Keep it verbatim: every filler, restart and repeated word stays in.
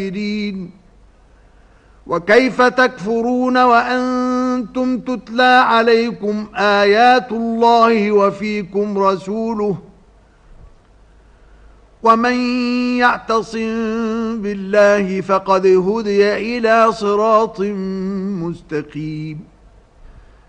وكيف تكفرون وأنتم تتلى عليكم آيات الله وفيكم رسوله ومن يعتصم بالله فقد هدي إلى صراط مستقيم